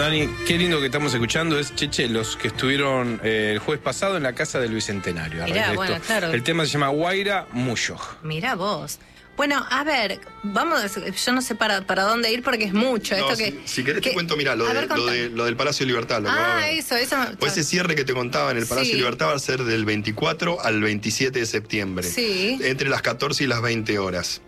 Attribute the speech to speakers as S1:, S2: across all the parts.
S1: Dani, qué lindo que estamos escuchando. Es Cheche, los que estuvieron el jueves pasado en la casa del Bicentenario.
S2: Mirá, bueno, claro.
S1: El tema se llama Guaira Muyo.
S2: Mirá vos. Bueno, a ver, vamos, yo no sé para dónde ir porque es mucho.
S3: No,
S2: esto que,
S3: si querés te cuento, mirá, lo del Palacio de Libertad.
S2: Eso.
S3: Pues ese cierre que te contaba en el Palacio de Libertad va a ser del 24 al 27 de septiembre.
S2: Sí.
S3: Entre las 14 y las 20 horas.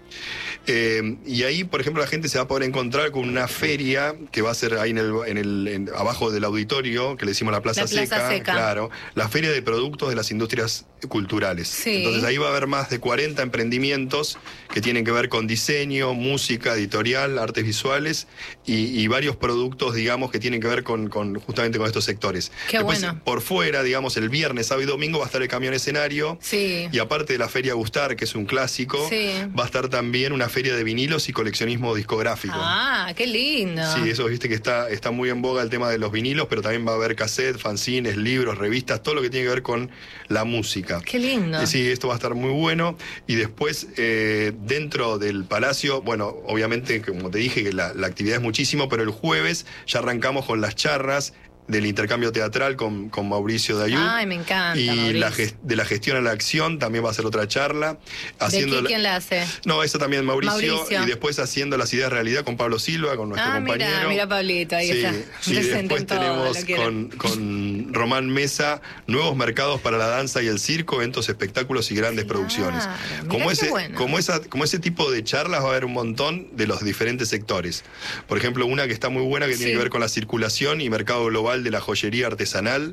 S3: Y ahí, por ejemplo, la gente se va a poder encontrar con una feria que va a ser ahí abajo del auditorio, que le decimos la Plaza Seca. Claro, la feria de productos de las industrias culturales.
S2: Sí.
S3: Entonces ahí va a haber más de 40 emprendimientos que tienen que ver con diseño, música, editorial, artes visuales y varios productos, digamos, que tienen que ver justamente con estos sectores.
S2: Qué
S3: Después,
S2: bueno.
S3: por fuera, digamos, el viernes, sábado y domingo va a estar el camión escenario.
S2: Sí.
S3: Y aparte de la Feria Gustar, que es un clásico, va a estar también una feria de vinilos y coleccionismo discográfico.
S2: Ah, qué lindo.
S3: Sí, eso viste que está muy en boga el tema de los vinilos, pero también va a haber cassette, fanzines, libros, revistas, todo lo que tiene que ver con la música.
S2: Qué lindo.
S3: Sí, esto va a estar muy bueno. Y después, dentro del Palacio, bueno, obviamente, como te dije, que la actividad es muchísimo, pero el jueves ya arrancamos con las charlas del intercambio teatral con Mauricio Dayú.
S2: Ay, me encanta,
S3: y
S2: Mauricio.
S3: de la gestión a la acción también va a ser otra charla.
S2: ¿Quién la hace?
S3: No, eso también Mauricio. Y después haciendo las ideas realidad con Pablo Silva, con nuestro compañero.
S2: Mira Pablito, ahí está.
S3: Y después tenemos con Román Mesa nuevos mercados para la danza y el circo, eventos, espectáculos y grandes producciones. Como ese tipo de charlas va a haber un montón de los diferentes sectores. Por ejemplo, una que está muy buena que tiene que ver con la circulación y mercado global de la joyería artesanal.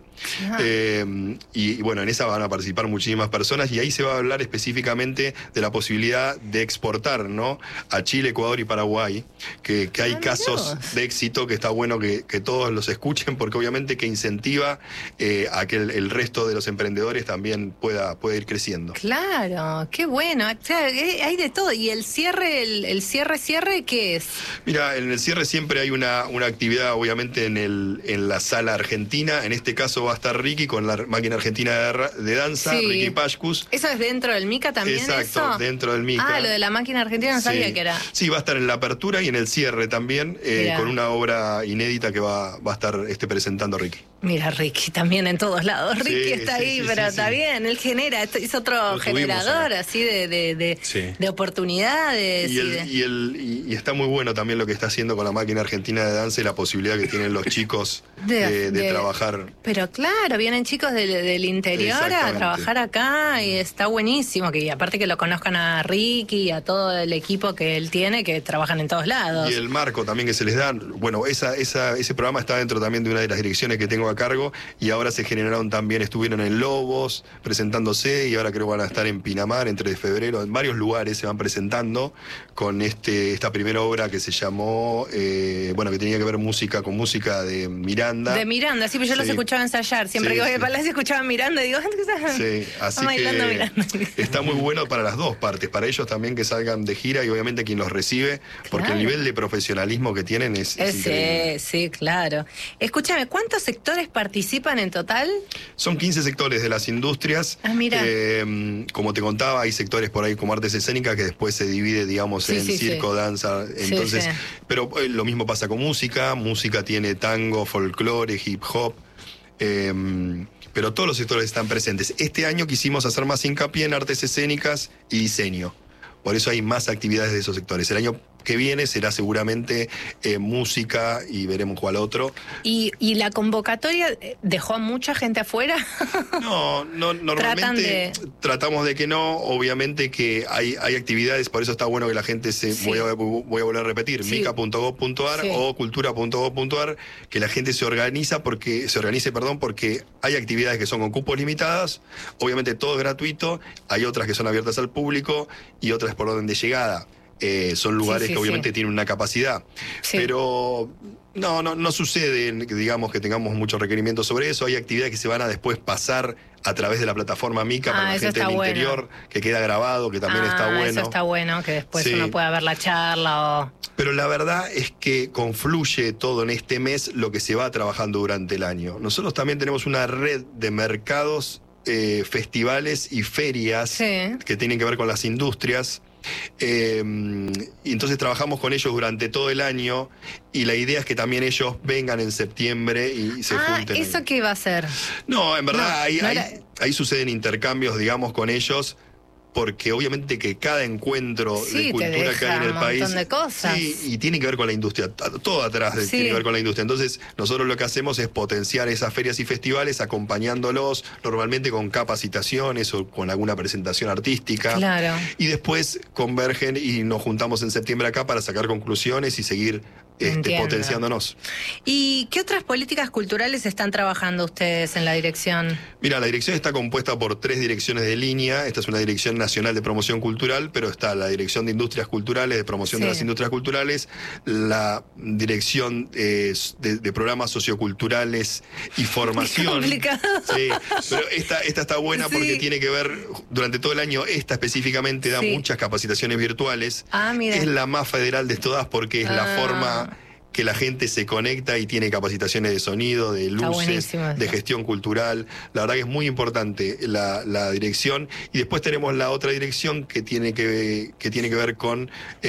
S3: Y bueno, en esa van a participar muchísimas personas y ahí se va a hablar específicamente de la posibilidad de exportar, ¿no?, a Chile, Ecuador y Paraguay, que hay casos de éxito que está bueno que todos los escuchen, porque obviamente que incentiva a que el resto de los emprendedores también pueda ir creciendo.
S2: Claro, qué bueno. O sea, hay de todo. ¿Y el cierre, el cierre, qué es?
S3: Mira, en el cierre siempre hay una actividad, obviamente, en la sala argentina. En este caso va a estar Ricky con la máquina argentina de danza, Ricky Pashkus.
S2: ¿Eso es dentro del MICA también?
S3: Exacto, dentro del MICA.
S2: Lo de la máquina argentina no sabía que era.
S3: Sí, va a estar en la apertura y en el cierre también, con una obra inédita que va a estar presentando Ricky.
S2: Mira, Ricky también en todos lados. Ricky está ahí, pero está bien. Él genera, es otro generador así de oportunidades.
S3: Y está muy bueno también lo que está haciendo con la máquina argentina de danza y la posibilidad que tienen los chicos de trabajar.
S2: Pero claro, vienen chicos del interior a trabajar acá y está buenísimo. Y aparte que lo conozcan a Ricky y a todo el equipo que él tiene, que trabajan en todos lados.
S3: Y el marco también que se les da. Bueno, ese programa está dentro también de una de las direcciones que tengo a cargo y ahora estuvieron en Lobos presentándose y ahora creo que van a estar en Pinamar entre febrero. En varios lugares se van presentando con esta primera obra que se llamó, que tenía que ver con música de Miranda.
S2: De Miranda, sí, pero yo los escuchaba ensayar. Siempre que voy al Palacio escuchaba Miranda y digo,
S3: así
S2: bailando
S3: que
S2: Miranda.
S3: Está muy bueno para las dos partes, para ellos también que salgan de gira y obviamente quien los recibe, porque el nivel de profesionalismo que tienen es increíble.
S2: Sí, claro. Escúchame, ¿cuántos sectores participan en total?
S3: Son 15 sectores de las industrias.
S2: Mira.
S3: Como te contaba, hay sectores por ahí como artes escénicas que después se divide, digamos, en circo, danza. Entonces, pero lo mismo pasa con música. Música tiene tango, folclore, hip hop. Pero todos los sectores están presentes. Este año quisimos hacer más hincapié en artes escénicas y diseño. Por eso hay más actividades de esos sectores. El año que viene será seguramente música y veremos cuál otro.
S2: ¿Y la convocatoria dejó a mucha gente afuera?
S3: No, normalmente tratamos de que no. Obviamente que hay actividades, por eso está bueno que la gente voy a volver a repetir, mica.gov.ar o cultura.gov.ar, que la gente se organice porque hay actividades que son con cupos limitadas, obviamente todo es gratuito, hay otras que son abiertas al público y otras por orden de llegada. Son lugares que obviamente tienen una capacidad, pero no sucede, digamos, que tengamos muchos requerimientos sobre eso. Hay actividades que se van a después pasar a través de la plataforma Mica para la gente del interior, que queda grabado, que también está bueno.
S2: Eso está bueno, que después uno pueda ver la charla
S3: Pero la verdad es que confluye todo en este mes lo que se va trabajando durante el año. Nosotros también tenemos una red de mercados, festivales y ferias que tienen que ver con las industrias. Y entonces trabajamos con ellos durante todo el año y la idea es que también ellos vengan en septiembre y se junten.
S2: ¿Eso qué va a ser?
S3: No, en verdad ahí suceden intercambios, digamos, con ellos, porque obviamente que cada encuentro de cultura que hay en el país,
S2: un montón de cosas.
S3: Sí, y tiene que ver con la industria, todo atrás tiene que ver con la industria. Entonces nosotros lo que hacemos es potenciar esas ferias y festivales acompañándolos, normalmente con capacitaciones o con alguna presentación artística.
S2: Claro.
S3: Y después convergen y nos juntamos en septiembre acá para sacar conclusiones y seguir potenciándonos.
S2: ¿Y qué otras políticas culturales están trabajando ustedes en la dirección?
S3: Mira, la dirección está compuesta por 3 direcciones de línea. Esta es una dirección nacional de promoción cultural, pero está la dirección de industrias culturales, de promoción de las industrias culturales, la dirección de programas socioculturales y formación.
S2: Complicado.
S3: Sí, pero esta está buena porque tiene que ver, durante todo el año, esta específicamente da muchas capacitaciones virtuales.
S2: Mira.
S3: Es la más federal de todas porque es la forma que la gente se conecta y tiene capacitaciones de sonido, de luces, de gestión cultural. La verdad que es muy importante la dirección. Y después tenemos la otra dirección que tiene que ver con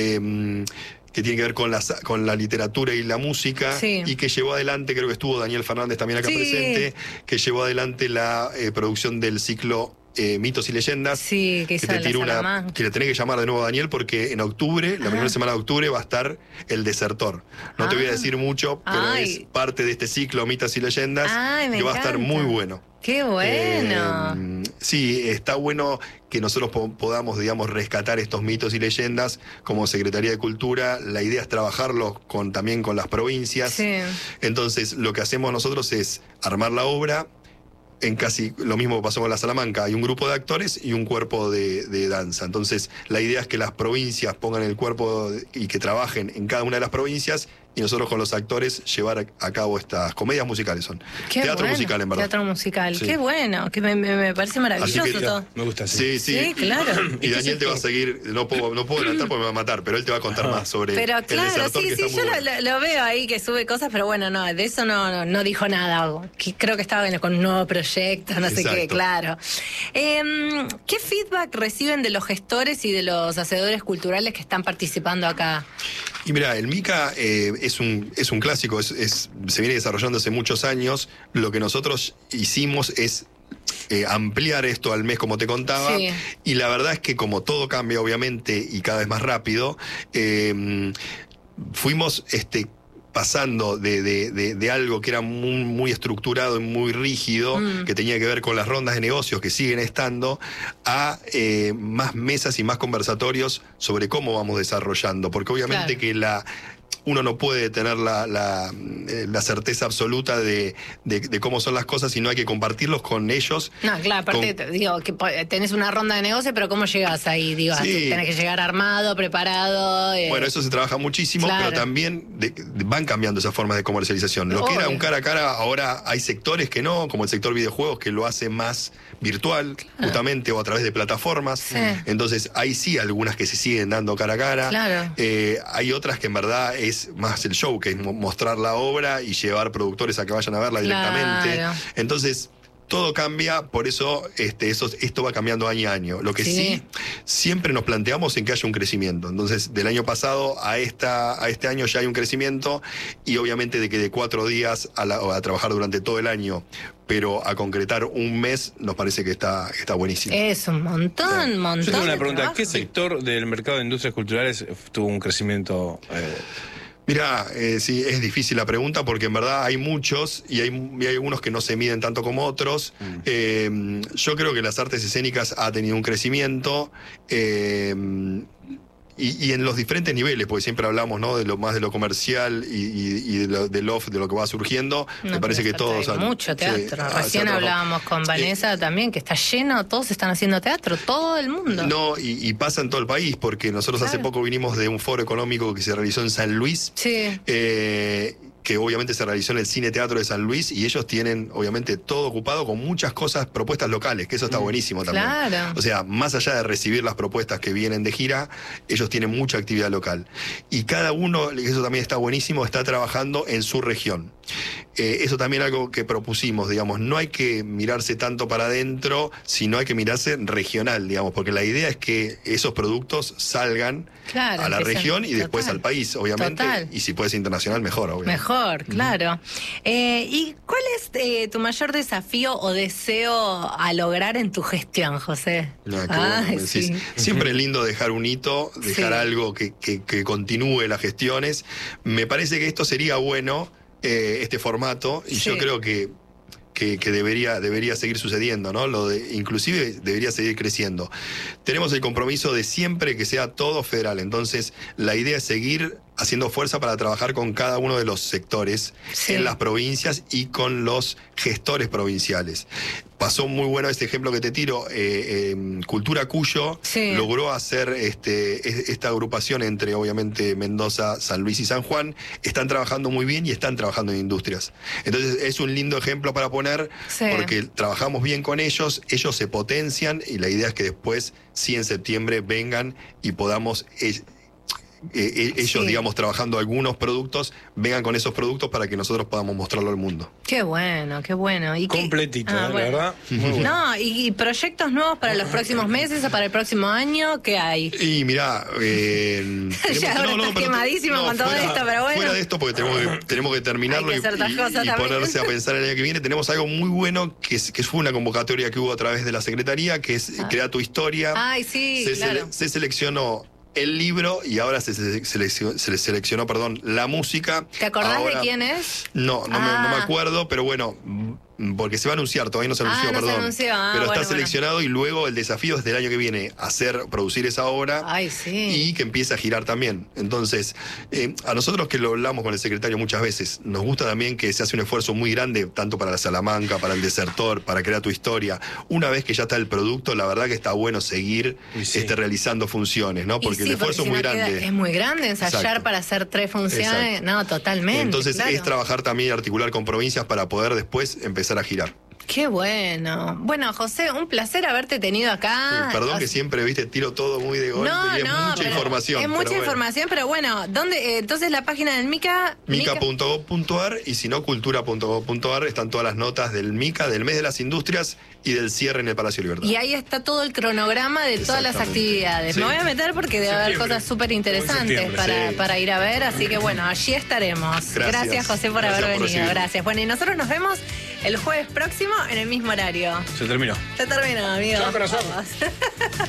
S3: con la literatura y la música, y que llevó adelante, creo que estuvo Daniel Fernández también acá presente, que llevó adelante la producción del ciclo Mitos y Leyendas.
S2: Sí, que
S3: te tiro que le tenés que llamar de nuevo a Daniel porque en octubre, la primera semana de octubre, va a estar El Desertor. No te voy a decir mucho, pero es parte de este ciclo Mitos y Leyendas, que va a estar muy bueno.
S2: ¡Qué bueno!
S3: Sí, está bueno que nosotros podamos, digamos, rescatar estos mitos y leyendas como Secretaría de Cultura. La idea es trabajarlos también con las provincias.
S2: Sí.
S3: Entonces, lo que hacemos nosotros es armar la obra. En casi lo mismo pasó con la Salamanca, hay un grupo de actores y un cuerpo de danza. Entonces, la idea es que las provincias pongan el cuerpo y que trabajen en cada una de las provincias y nosotros con los actores llevar a cabo estas comedias musicales. Son teatro musical, en verdad.
S2: Teatro musical, qué bueno, que me parece maravilloso todo.
S1: Me gusta,
S3: sí,
S2: claro.
S3: Y Daniel te va a seguir, no puedo adelantar porque me va a matar, pero él te va a contar más sobre
S2: pero claro,
S3: El Desertor,
S2: sí, yo lo veo ahí que sube cosas, pero bueno, no, de eso no dijo nada. Creo que estaba con un nuevo proyecto, no sé qué, claro. ¿Qué feedback reciben de los gestores y de los hacedores culturales que están participando acá?
S3: Y mira, el MICA es un clásico, se viene desarrollando hace muchos años. Lo que nosotros hicimos es ampliar esto al mes, como te contaba, y la verdad es que como todo cambia, obviamente, y cada vez más rápido, fuimos pasando de algo que era muy estructurado y muy rígido, que tenía que ver con las rondas de negocios que siguen estando, a más mesas y más conversatorios sobre cómo vamos desarrollando, porque obviamente que uno no puede tener la certeza absoluta de cómo son las cosas, sino hay que compartirlos con ellos.
S2: No, claro, aparte digo que tenés una ronda de negocio, pero ¿cómo llegás ahí? Digo, tenés que llegar armado, preparado.
S3: Bueno, eso se trabaja muchísimo, pero también van cambiando esas formas de comercialización. Lo que era un cara a cara, ahora hay sectores que no, como el sector videojuegos, que lo hace más virtual, justamente, o a través de plataformas. Entonces, hay algunas que se siguen dando cara a cara. Hay otras que en verdad es más el show, que es mostrar la obra y llevar productores a que vayan a verla directamente. Entonces, todo cambia, por eso esto va cambiando año a año. Lo que sí siempre nos planteamos en que haya un crecimiento. Entonces, del año pasado a este año ya hay un crecimiento, y obviamente de que de 4 días a trabajar durante todo el año, pero a concretar un mes, nos parece que está buenísimo.
S2: Es un montón.
S1: Yo tengo una pregunta, ¿qué sector del mercado de industrias culturales tuvo un crecimiento?
S3: Mirá, sí, es difícil la pregunta porque en verdad hay muchos y hay algunos que no se miden tanto como otros. Yo creo que las artes escénicas ha tenido un crecimiento y en los diferentes niveles, porque siempre hablamos, ¿no?, de lo comercial y de lo que va surgiendo. Me parece que todos
S2: hay mucho teatro. Recién hablábamos con Vanessa también, que está lleno, todos están haciendo teatro, todo el mundo.
S3: No, y pasa en todo el país, porque nosotros hace poco vinimos de un foro económico que se realizó en San Luis. Que obviamente se realizó en el Cine Teatro de San Luis, y ellos tienen obviamente todo ocupado con muchas cosas, propuestas locales, que eso está buenísimo también. O sea, más allá de recibir las propuestas que vienen de gira, ellos tienen mucha actividad local. Y cada uno, eso también está buenísimo, está trabajando en su región. eso también algo que propusimos, digamos, no hay que mirarse tanto para adentro, sino hay que mirarse regional, digamos, porque la idea es que esos productos salgan a la región y después al país, obviamente, y si puede ser internacional, mejor, obviamente.
S2: Mejor, claro. ¿Y cuál es tu mayor desafío o deseo a lograr en tu gestión, José?
S3: Sí. Siempre es lindo dejar un hito, dejar algo que continúe las gestiones. Me parece que esto sería bueno, este formato, y yo creo que debería seguir sucediendo, ¿no? Inclusive debería seguir creciendo. Tenemos el compromiso de siempre que sea todo federal, entonces la idea es seguir haciendo fuerza para trabajar con cada uno de los sectores en las provincias y con los gestores provinciales. Pasó muy bueno este ejemplo que te tiro. Cultura Cuyo logró hacer esta agrupación entre, obviamente, Mendoza, San Luis y San Juan. Están trabajando muy bien y están trabajando en industrias. Entonces es un lindo ejemplo para poner, porque trabajamos bien con ellos se potencian y la idea es que después, en septiembre, vengan y podamos... ellos, digamos, trabajando algunos productos, vengan con esos productos para que nosotros podamos mostrarlo al mundo.
S2: Qué bueno, qué bueno. ¿Y
S1: completito, la verdad. Muy bueno.
S2: No, ¿y proyectos nuevos para los próximos meses o para el próximo año? ¿Qué hay?
S3: Y mirá,
S2: ya ahora estás quemadísimo con todo esto, pero bueno.
S3: Fuera de esto, porque tenemos que terminarlo y ponerse a pensar el año que viene. Tenemos algo muy bueno que fue una convocatoria que hubo a través de la Secretaría, que es Crea tu Historia.
S2: Ay, sí,
S3: se seleccionó el libro y ahora se seleccionó, la música.
S2: ¿Te acordás de quién es?
S3: No me acuerdo, pero bueno, porque se va a anunciar, todavía no se anunció, pero está seleccionado y luego el desafío es del año que viene producir esa obra y que empiece a girar también. Entonces, a nosotros que lo hablamos con el secretario muchas veces, nos gusta también que se hace un esfuerzo muy grande, tanto para la Salamanca, para el Desertor, para Crear tu Historia. Una vez que ya está el producto, la verdad que está bueno seguir realizando funciones, ¿no? Porque el esfuerzo es muy grande.
S2: Es muy grande ensayar para hacer 3 funciones. Exacto. No, totalmente.
S3: Entonces es trabajar también y articular con provincias para poder después empezar a girar.
S2: Qué bueno. Bueno, José, un placer haberte tenido acá.
S3: Perdón que siempre, tiro todo muy de golpe y es mucha información.
S2: Es mucha información, pero bueno, ¿dónde? Entonces la página del MICA...
S3: mica.gov.ar y si no, cultura.gov.ar, están todas las notas del MICA, del mes de las industrias y del cierre en el Palacio de Libertad.
S2: Y ahí está todo el cronograma de todas las actividades. Me voy a meter porque debe haber cosas súper interesantes para ir a ver, así que bueno, allí estaremos. Gracias José, por haber venido. Gracias. Bueno, y nosotros nos vemos el jueves próximo en el mismo horario.
S1: Se terminó.
S2: Se terminó, amigo.
S1: Chao, corazón.